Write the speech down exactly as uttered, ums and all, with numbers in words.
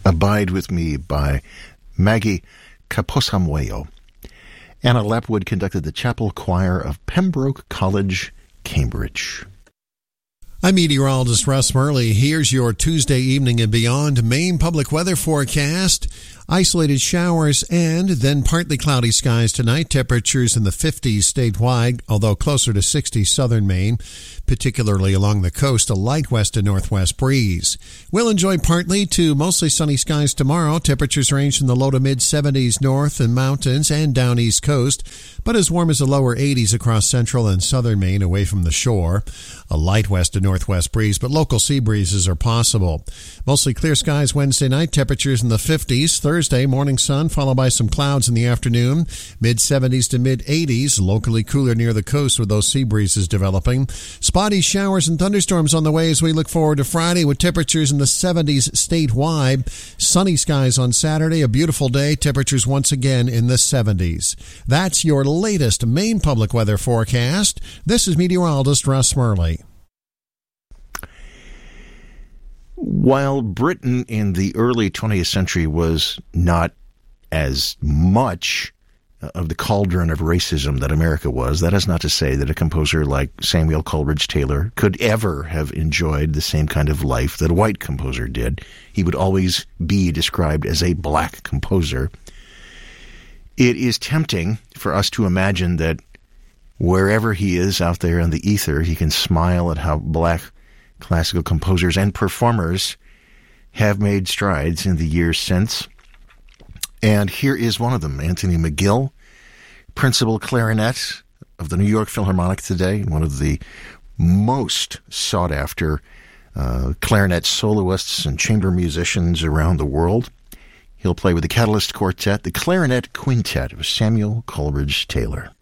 Abide With Me by Maggie Caposamuelo. Anna Lapwood conducted the chapel choir of Pembroke College, Cambridge. I'm meteorologist Russ Murley. Here's your Tuesday evening and beyond Maine public weather forecast. Isolated showers and then partly cloudy skies tonight. Temperatures in the fifties statewide, although closer to sixty southern Maine, particularly along the coast. A light west to northwest breeze. We'll enjoy partly to mostly sunny skies tomorrow. Temperatures range in the low to mid seventies north and mountains and down east coast, but as warm as the lower eighties across central and southern Maine away from the shore. A light west to northwest breeze, but local sea breezes are possible. Mostly clear skies Wednesday night. Temperatures in the fifties. Thursday, morning sun followed by some clouds in the afternoon. mid seventies to mid eighties. Locally cooler near the coast with those sea breezes developing. Spotty showers and thunderstorms on the way as we look forward to Friday with temperatures in the seventies statewide. Sunny skies on Saturday. A beautiful day. Temperatures once again in the seventies. That's your latest Maine public weather forecast. This is meteorologist Russ Murley. While Britain in the early twentieth century was not as much of the cauldron of racism that America was, that is not to say that a composer like Samuel Coleridge Taylor could ever have enjoyed the same kind of life that a white composer did. He would always be described as a black composer. It is tempting for us to imagine that wherever he is out there in the ether, he can smile at how black classical composers and performers have made strides in the years since. And here is one of them, Anthony McGill, principal clarinet of the New York Philharmonic today, one of the most sought-after uh, clarinet soloists and chamber musicians around the world. He'll play with the Catalyst Quartet, the Clarinet Quintet of Samuel Coleridge Taylor.